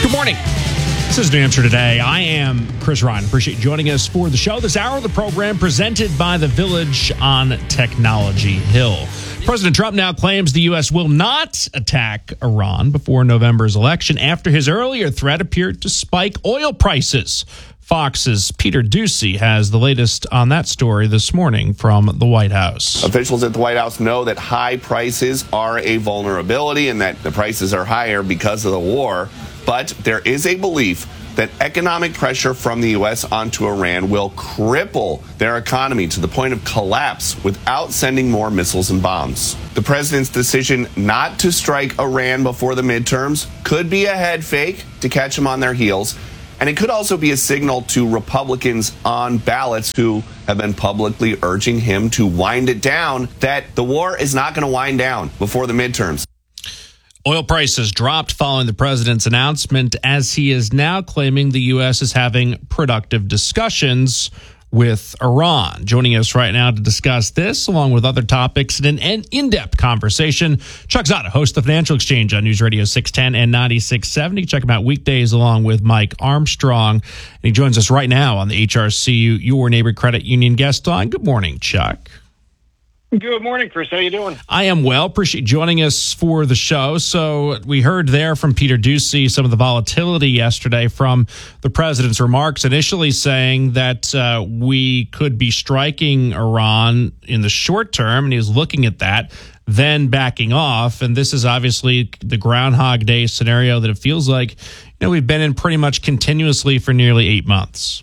Good morning. This is New Hampshire Today. I am Chris Ryan. Appreciate you joining us for the show. This hour of the program presented by the Village on Technology Hill. President Trump now claims the U.S. will not attack Iran before November's election after his earlier threat appeared to spike oil prices. Fox's Peter Doocy has the latest on that story this morning from the White House. Officials at the White House know that high prices are a vulnerability and that the prices are higher because of the war. But there is a belief that economic pressure from the U.S. onto Iran will cripple their economy to the point of collapse without sending more missiles and bombs. The president's decision not to strike Iran before the midterms could be a head fake to catch them on their heels. And it could also be a signal to Republicans on ballots who have been publicly urging him to wind it down, that the war is not going to wind down before the midterms. Oil prices dropped following the president's announcement, as he is now claiming the U.S. is having productive discussions with Iran. Joining us right now to discuss this, along with other topics, in an in-depth conversation, Chuck Zada, host of Financial Exchange on News Radio 610 and 9670. Check him out weekdays along with Mike Armstrong. And he joins us right now on the HRCU, Your Neighbor Credit Union guest line. Good morning, Chuck. Good morning, Chris. How you doing? I am well. Appreciate you joining us for the show. So we heard there from Peter Doocy some of the volatility yesterday from the president's remarks, initially saying that we could be striking Iran in the short term, and he's looking at that, then backing off. And this is obviously the Groundhog Day scenario that it feels like we've been in pretty much continuously for nearly 8 months.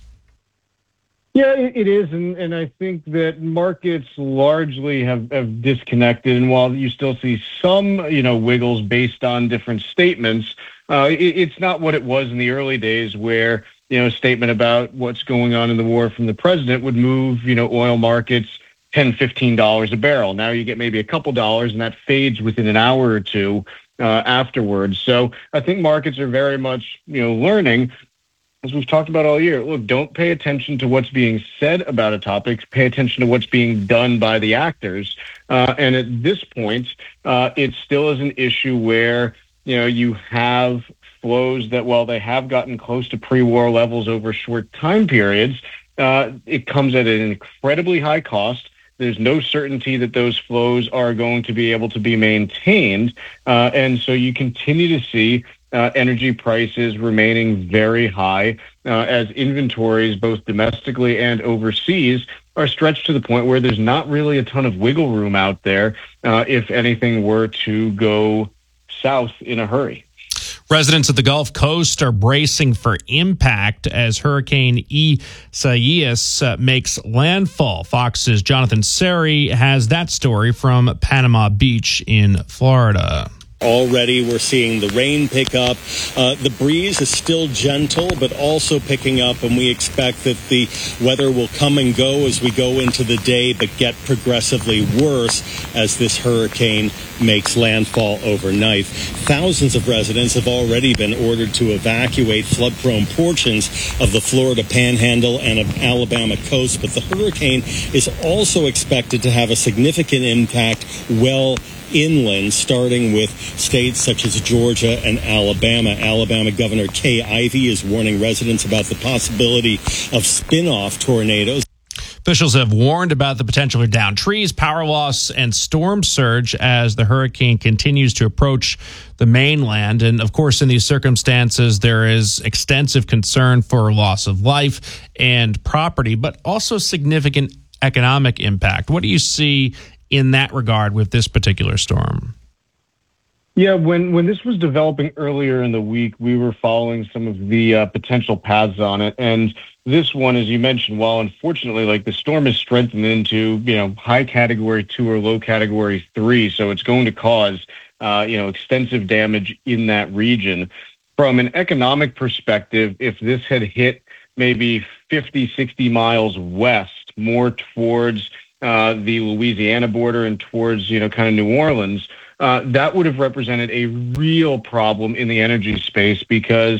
Yeah, it is, and I think that markets largely have disconnected. And while you still see some, wiggles based on different statements, it's not what it was in the early days, where a statement about what's going on in the war from the president would move, oil markets $10, $15 a barrel. Now you get maybe a couple dollars, and that fades within an hour or two afterwards. So I think markets are very much, learning. As we've talked about all year, look, don't pay attention to what's being said about a topic. Pay attention to what's being done by the actors. And at this point, it still is an issue where, you have flows that, while they have gotten close to pre-war levels over short time periods, it comes at an incredibly high cost. There's no certainty that those flows are going to be able to be maintained. And so you continue to see energy prices remaining very high as inventories, both domestically and overseas, are stretched to the point where there's not really a ton of wiggle room out there if anything were to go south in a hurry. Residents of the Gulf Coast are bracing for impact as Hurricane Isaias makes landfall. Fox's Jonathan Seri has that story from Panama Beach in Florida. Already we're seeing the rain pick up. The breeze is still gentle, but also picking up, and we expect that the weather will come and go as we go into the day, but get progressively worse as this hurricane makes landfall overnight. Thousands of residents have already been ordered to evacuate flood-prone portions of the Florida Panhandle and of Alabama coast, but the hurricane is also expected to have a significant impact well inland, starting with states such as Georgia and Alabama. Alabama Governor Kay Ivey is warning residents about the possibility of spin-off tornadoes. Officials have warned about the potential for downed trees, power loss, and storm surge as the hurricane continues to approach the mainland. And, of course, in these circumstances, there is extensive concern for loss of life and property, but also significant economic impact. What do you see in that regard with this particular storm? Yeah, when this was developing earlier in the week, we were following some of the potential paths on it. And this one, as you mentioned, while unfortunately, the storm is strengthened into, high category 2 or low category 3, so it's going to cause, extensive damage in that region. From an economic perspective, if this had hit maybe 50, 60 miles west, more towards the Louisiana border and towards, kind of New Orleans, that would have represented a real problem in the energy space, because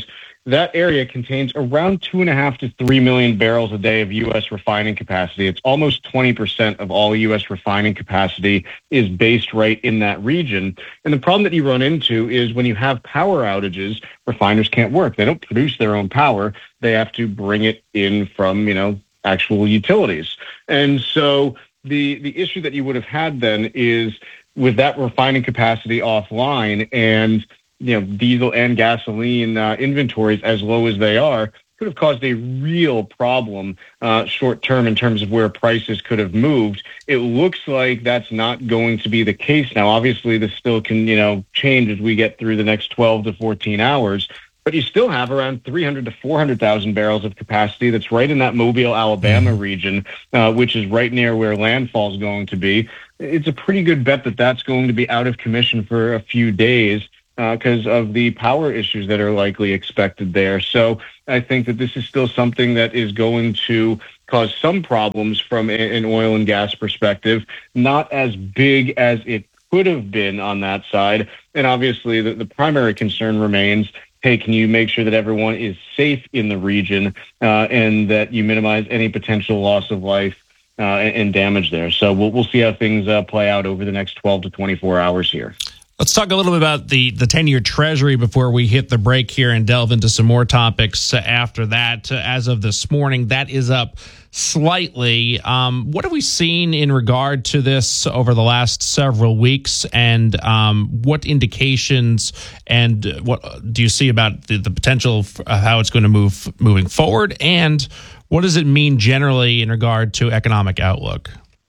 that area contains around 2.5 to 3 million barrels a day of U.S. refining capacity. It's almost 20% of all U.S. refining capacity is based right in that region. And the problem that you run into is when you have power outages, refiners can't work. They don't produce their own power. They have to bring it in from, actual utilities. And so the issue that you would have had then is with that refining capacity offline and diesel and gasoline inventories as low as they are, could have caused a real problem short term in terms of where prices could have moved. It looks like that's not going to be the case now. Obviously, this still can change as we get through the next 12 to 14 hours. But you still have around 300 to 400,000 barrels of capacity that's right in that Mobile, Alabama region, which is right near where landfall is going to be. It's a pretty good bet that that's going to be out of commission for a few days because of the power issues that are likely expected there. So I think that this is still something that is going to cause some problems from an oil and gas perspective, not as big as it could have been on that side. And obviously the primary concern remains, hey, can you make sure that everyone is safe in the region and that you minimize any potential loss of life and damage there? So we'll see how things play out over the next 12 to 24 hours here. Let's talk a little bit about the 10-year Treasury before we hit the break here and delve into some more topics after that. As of this morning, that is up slightly. What have we seen in regard to this over the last several weeks, and what indications and what do you see about the potential of how it's going to moving forward, and what does it mean generally in regard to economic outlook?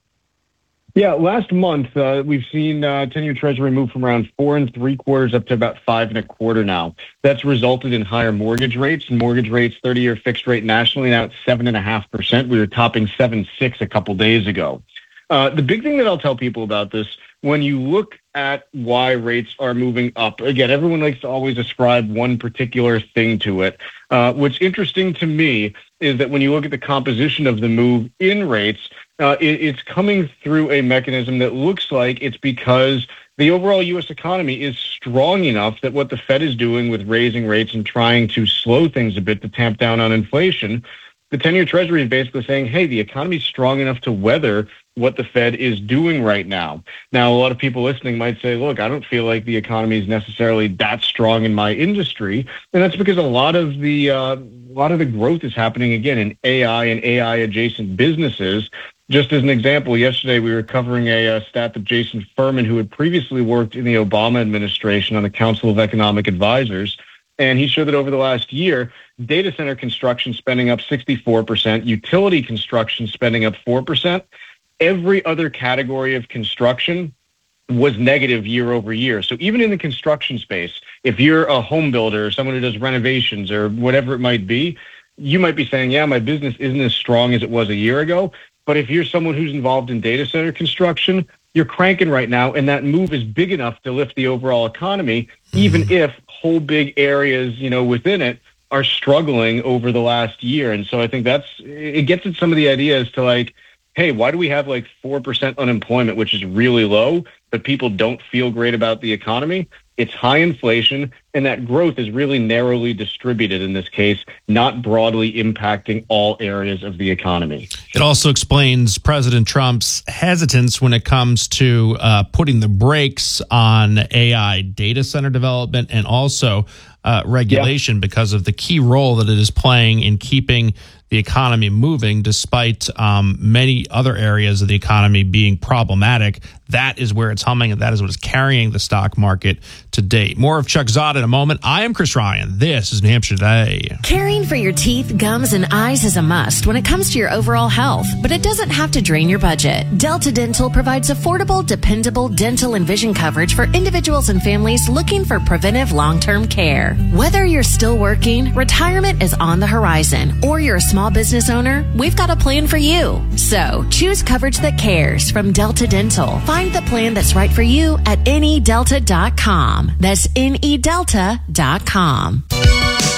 Yeah, last month we've seen 10-year Treasury move from around 4 3/4 up to about 5 1/4 now. That's resulted in higher mortgage rates. And mortgage rates, 30-year fixed rate nationally, now at 7.5%. We were topping 7.6 a couple days ago. The big thing that I'll tell people about this, when you look at why rates are moving up, again, everyone likes to always ascribe one particular thing to it. What's interesting to me is that when you look at the composition of the move in rates, it's coming through a mechanism that looks like it's because the overall U.S. economy is strong enough that what the Fed is doing with raising rates and trying to slow things a bit to tamp down on inflation, the 10-year Treasury is basically saying, hey, the economy is strong enough to weather what the Fed is doing right now. Now, a lot of people listening might say, look, I don't feel like the economy is necessarily that strong in my industry. And that's because a lot of the growth is happening, again, in AI and AI-adjacent businesses. Just as an example, yesterday we were covering a stat that Jason Furman, who had previously worked in the Obama administration on the Council of Economic Advisors, and he showed that over the last year, data center construction spending up 64%, utility construction spending up 4%. Every other category of construction was negative year over year. So even in the construction space, if you're a home builder or someone who does renovations or whatever it might be, you might be saying, yeah, my business isn't as strong as it was a year ago. But if you're someone who's involved in data center construction, you're cranking right now, and that move is big enough to lift the overall economy, even if whole big areas, within it are struggling over the last year. And so I think it gets at some of the ideas to like, hey, why do we have like 4% unemployment, which is really low, but people don't feel great about the economy? It's high inflation, and that growth is really narrowly distributed in this case, not broadly impacting all areas of the economy. It also explains President Trump's hesitance when it comes to putting the brakes on AI data center development and also regulation because of the key role that it is playing in keeping the economy moving despite many other areas of the economy being problematic. That is where it's humming, and that is what is carrying the stock market to date. More of Chuck Zott in a moment. I am Chris Ryan. This is New Hampshire Today. Caring for your teeth, gums, and eyes is a must when it comes to your overall health, but it doesn't have to drain your budget. Delta Dental provides affordable, dependable dental and vision coverage for individuals and families looking for preventive long-term care. Whether you're still working, retirement is on the horizon, or you're a small business owner, we've got a plan for you. So choose coverage that cares from Delta Dental. Find the plan that's right for you at NEDelta.com. That's NEDelta.com.